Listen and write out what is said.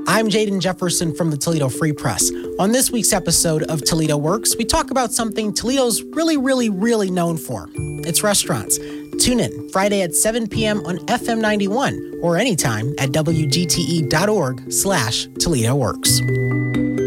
I'm Jaden Jefferson from the Toledo Free Press. On this week's episode of Toledo Works, we talk about something Toledo's really known for. It's restaurants. Tune in Friday at 7 p.m. on FM 91 or anytime at WGTE.org/Toledo Works.